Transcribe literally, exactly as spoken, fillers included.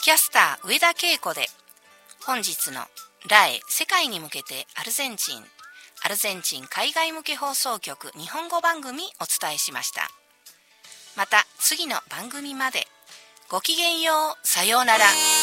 キャスター上田恵子で本日のラエ世界に向けてアルゼンチンアルゼンチン海外向け放送局日本語番組お伝えしました。また次の番組までごきげんよう、さようなら。